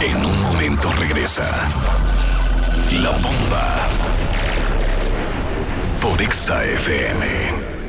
En un momento regresa La Bomba por Exa FM.